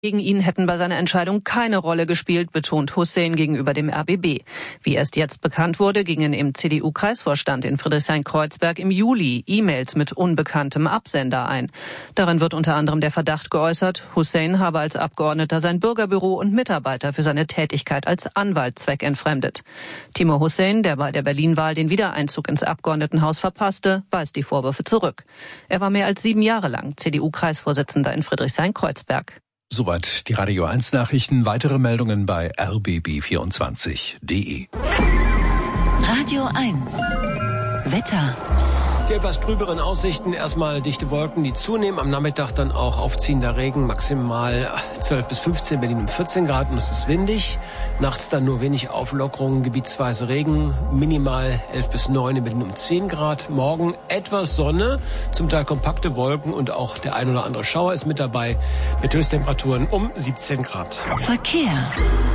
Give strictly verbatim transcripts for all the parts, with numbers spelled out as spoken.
Gegen ihn hätten bei seiner Entscheidung keine Rolle gespielt, betont Hussein gegenüber dem R B B. Wie erst jetzt bekannt wurde, gingen im C D U-Kreisvorstand in Friedrichshain-Kreuzberg im Juli E-Mails mit unbekanntem Absender ein. Darin wird unter anderem der Verdacht geäußert, Hussein habe als Abgeordneter sein Bürgerbüro und Mitarbeiter für seine Tätigkeit als Anwalt zweckentfremdet. Timo Hussein, der bei der Berlin-Wahl den Wiedereinzug ins Abgeordnetenhaus verpasste, weist die Vorwürfe zurück. Er war mehr als sieben Jahre lang C D U-Kreisvorsitzender in Friedrichshain-Kreuzberg. Soweit die Radio eins Nachrichten. Weitere Meldungen bei r b b vierundzwanzig punkt d e. Radio eins Wetter. Die etwas trüberen Aussichten, erstmal dichte Wolken, die zunehmen. Am Nachmittag dann auch aufziehender Regen, maximal zwölf bis fünfzehn, Berlin um vierzehn Grad und es ist windig. Nachts dann nur wenig Auflockerungen, gebietsweise Regen, minimal elf bis neun, in Berlin um zehn Grad. Morgen etwas Sonne, zum Teil kompakte Wolken und auch der ein oder andere Schauer ist mit dabei, mit Höchsttemperaturen um siebzehn Grad. Verkehr.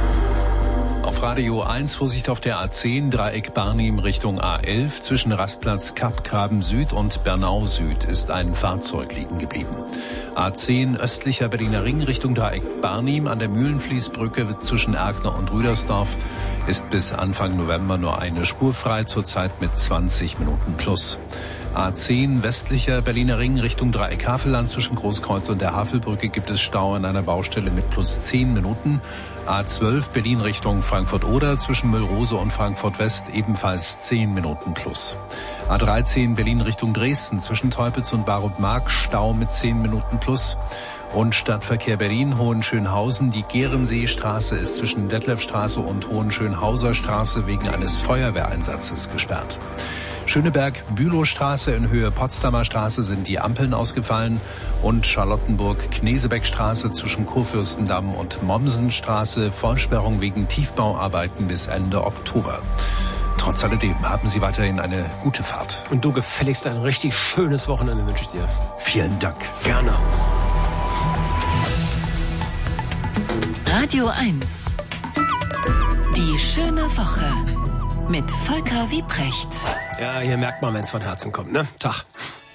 Auf Radio eins Vorsicht auf der A zehn, Dreieck Barnim Richtung A elf. Zwischen Rastplatz Kappgraben Süd und Bernau Süd ist ein Fahrzeug liegen geblieben. A zehn östlicher Berliner Ring Richtung Dreieck Barnim an der Mühlenfließbrücke zwischen Erkner und Rüdersdorf ist bis Anfang November nur eine Spur frei, zurzeit mit zwanzig Minuten plus. A zehn westlicher Berliner Ring Richtung Dreieck Havelland zwischen Großkreuz und der Havelbrücke gibt es Stau an einer Baustelle mit plus zehn Minuten. A zwölf Berlin Richtung Frankfurt-Oder zwischen Müllrose und Frankfurt-West ebenfalls zehn Minuten plus. A dreizehn Berlin Richtung Dresden zwischen Teupitz und Barut-Mark Stau mit zehn Minuten plus. Und Stadtverkehr Berlin, Hohenschönhausen, die Gehrenseestraße ist zwischen Detlefstraße und Hohenschönhauser Straße wegen eines Feuerwehreinsatzes gesperrt. Schöneberg-Bülowstraße in Höhe Potsdamer Straße sind die Ampeln ausgefallen und Charlottenburg-Knesebeck-Straße zwischen Kurfürstendamm und Mommsenstraße Vollsperrung wegen Tiefbauarbeiten bis Ende Oktober. Trotz alledem haben Sie weiterhin eine gute Fahrt. Und du gefälligst ein richtig schönes Wochenende wünsche ich dir. Vielen Dank. Gerne. Radio eins. Die schöne Woche. Mit Volker Wiebrecht. Ja, hier merkt man, wenn es von Herzen kommt, ne? Tag.